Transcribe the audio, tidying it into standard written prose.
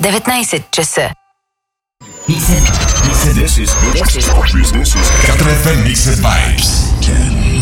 19 часа. This is Business is 4FM Mixed Vibes. 10,